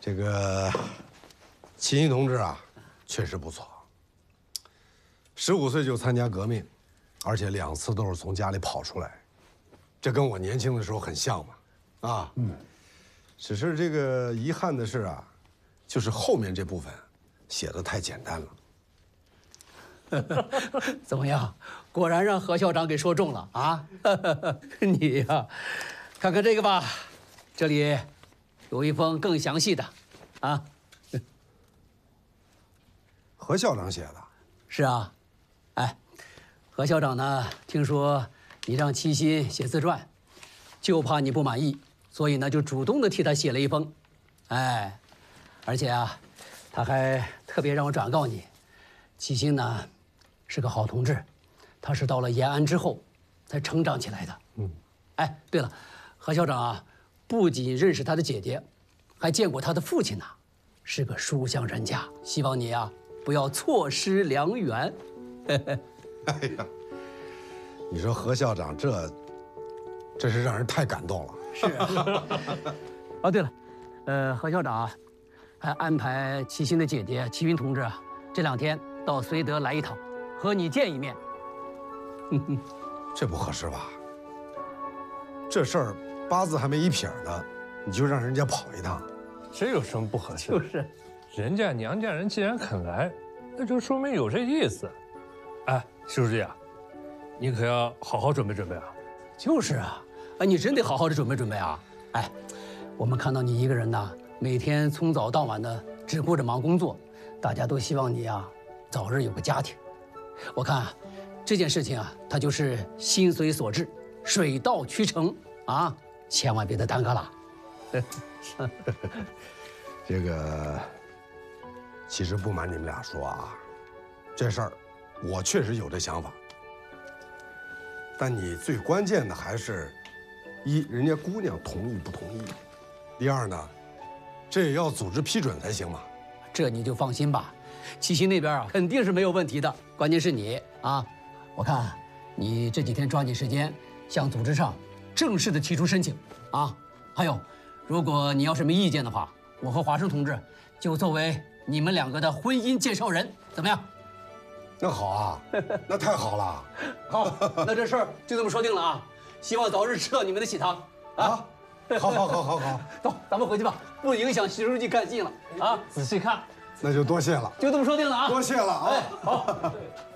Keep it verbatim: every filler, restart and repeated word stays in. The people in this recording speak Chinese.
这个齐心同志啊，确实不错。十五岁就参加革命，而且两次都是从家里跑出来，这跟我年轻的时候很像嘛。啊，嗯。只是这个遗憾的是啊，就是后面这部分写的太简单了。怎么样？果然让何校长给说中了啊！你呀，看看这个吧，这里有一封更详细的，啊。 何校长写的？ 是啊，哎，何校长呢？听说你让齐心写自传，就怕你不满意，所以呢就主动的替他写了一封，哎，而且啊，他还特别让我转告你，齐心呢是个好同志，他是到了延安之后才成长起来的。嗯，哎，对了，何校长啊，不仅认识他的姐姐，还见过他的父亲呢，是个书香人家，希望你啊不要错失良缘。哎呀，你说何校长这，真是让人太感动了。 是啊。哦，对了，呃，何校长啊，还安排齐心的姐姐齐云同志啊，这两天到绥德来一趟，和你见一面。 这不合适吧？这事儿八字还没一撇呢，你就让人家跑一趟， 这有什么不合适？ 就是， 人家娘家人既然肯来，那就说明有这意思。哎，徐书记啊，你可要好好准备准备啊。 就是啊，哎，你真得好好的准备准备啊。哎，我们看到你一个人呐，每天从早到晚的只顾着忙工作，大家都希望你啊早日有个家庭。我看啊，这件事情啊，它就是心随所至，水到渠成啊，千万别再耽搁了。 这个，其实不瞒你们俩说啊，这事儿我确实有这想法，但你最关键的还是，一人家姑娘同意不同意，第二呢，这也要组织批准才行嘛。 这你就放心吧，齐心那边啊肯定是没有问题的，关键是你啊，我看你这几天抓紧时间向组织上正式的提出申请啊。还有，如果你要是没意见的话，我和华生同志就作为你们两个的婚姻介绍人，怎么样？ 那好啊，那太好了。 好，那这事儿就这么说定了啊！希望早日吃到你们的喜糖啊！ 好，好，好，好，好， 走，咱们回去吧，不影响习书记看戏了啊！ 仔细看， 那就多谢了， 就这么说定了啊！ 多谢了啊！ 哎，好。